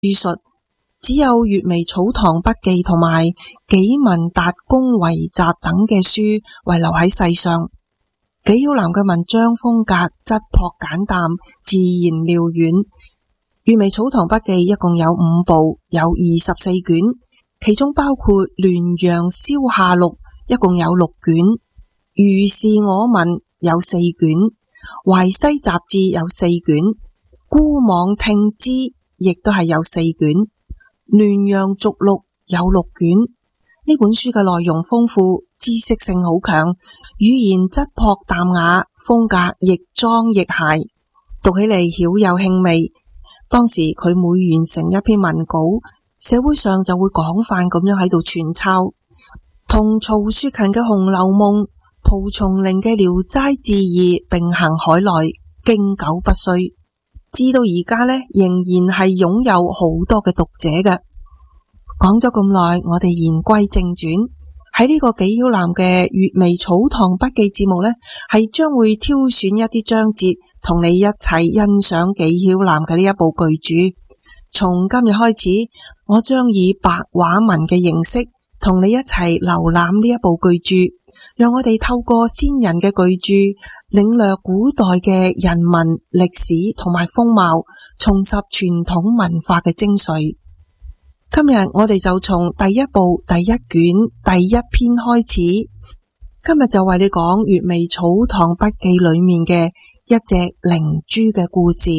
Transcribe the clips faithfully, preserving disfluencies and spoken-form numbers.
述，只有《閱微草堂筆記》同埋《紀文達公遺集》等嘅書遺留喺世上。紀曉嵐嘅文章風格質樸簡淡，自然妙遠。《閱微草堂筆記》一共有五部，有二十四卷，其中包括《聯陽消夏錄》，一共有六卷；《如是我聞》有四卷；《淮西雜誌》有四卷；《孤網聽之》亦都係有四卷；《聯陽續錄》有六卷。呢本書嘅內容豐富，知識性好強，語言質樸淡雅，風格亦莊亦諧，讀起嚟曉有興味。當時佢每完成一篇文稿，社會上就會廣泛咁樣喺度傳抄，同曹雪芹嘅《紅樓夢》、蒲松齡嘅《聊齋志異》並行海內，經久不衰。至到而家呢，仍然係擁有好多嘅讀者嘅。講咗咁耐，我哋言歸正傳。喺呢個紀曉嵐嘅《閱微草堂筆記》節目呢，係將會挑選一啲章節，同你一齊欣賞紀曉嵐嘅呢一部巨著。從今日開始，我將以白話文嘅形式，同你一齊瀏覽呢一部巨著，讓我哋透過先人嘅巨著，領略古代嘅人文、歷史同埋風貌，重拾傳統文化嘅精髓。今日我哋就從第一部第一卷第一篇開始，今日就為你講《閱微草堂筆記》裏面嘅一隻靈豬嘅故事。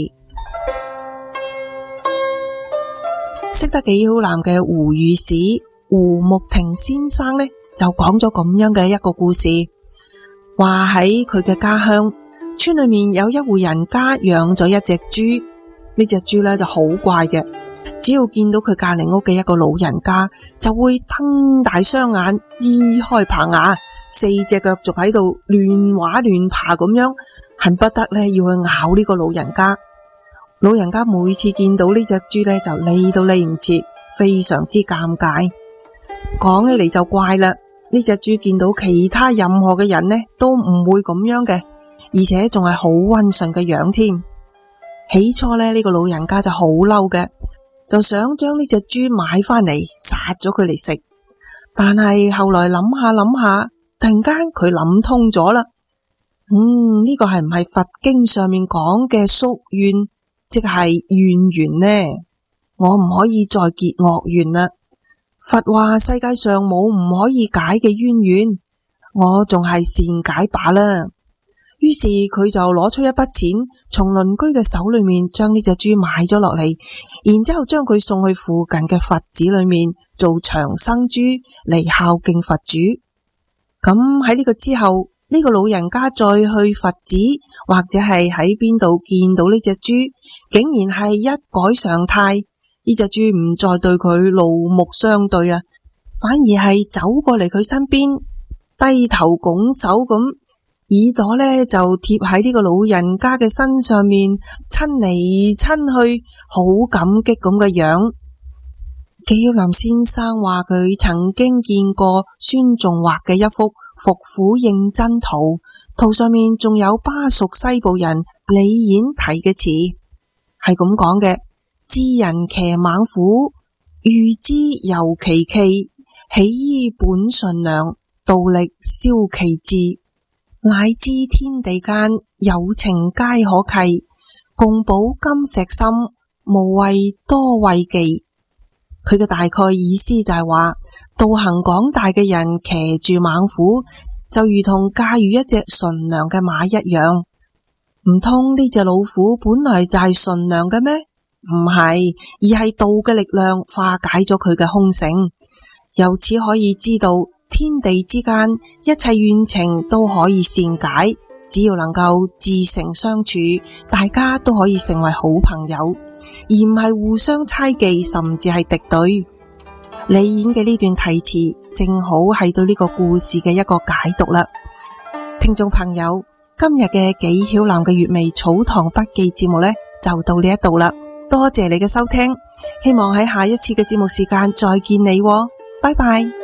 識得紀曉嵐嘅胡御史胡木庭先生呢，就講咗咁樣嘅一個故事，話喺佢嘅家鄉村裏面有一戶人家養咗一隻豬，呢隻豬呢就好怪嘅。只要見到佢隔籬屋嘅一個老人家，就會瞪大雙眼，咿開棚牙，四隻腳仲喺度亂畫亂爬咁樣，恨不得呢要去咬呢個老人家。老人家每次見到呢隻豬呢，就理都理唔切，非常之尷尬。講起嚟就怪啦，呢隻豬見到其他任何嘅人呢，都唔會咁樣嘅，而且仲係好溫順嘅樣添。起初呢，呢個老人家就好嬲嘅，就想將呢隻豬買翻嚟殺咗佢嚟食，但係後來諗下諗下，突然間佢諗通咗啦。嗯，呢個係唔係佛經上面講嘅宿怨，即係怨緣呢？我唔可以再結惡緣啦。佛話世界上冇唔可以解嘅淵源，我仲係善解罷啦。於是佢就攞出一筆錢，從鄰居嘅手裏面將呢隻豬買咗落嚟，然之後將佢送去附近嘅佛寺裏面做長生豬嚟孝敬佛主。咁喺呢個之後，呢個老人家再去佛寺或者係喺邊度見到呢隻豬，竟然係一改常態，呢隻豬唔再對佢怒目相對啊，反而係走過嚟佢身邊，低頭拱手咁，耳朵呢就貼喺呢個老人家嘅身上面，親嚟親去，好感激咁嘅樣。紀曉嵐先生話佢曾經見過孫仲畫嘅一幅伏虎認真圖，圖上面仲有巴蜀西部人李演題嘅詞，係咁講嘅：智人騎猛虎，欲之由其器，起依本順良，道力消其志，乃知天地間有情皆可契，共保金石心，無謂多畏忌。佢嘅大概意思就係話，道行廣大嘅人騎住猛虎，就如同駕馭一隻純良嘅馬一樣。唔通呢隻老虎本來就係純良嘅咩？唔係，而係道嘅力量化解咗佢嘅凶性。由此可以知道，天地之間一切怨情都可以善解，只要能夠至誠相處，大家都可以成為好朋友，而唔係互相猜忌，甚至係敵對。李演嘅呢段題詞正好係對呢個故事嘅一個解讀啦。聽眾朋友，今日嘅紀曉嵐嘅閱微草堂筆記節目呢，就到呢一度啦。多謝你嘅收聽，希望喺下一次嘅節目時間再見你喎，拜拜。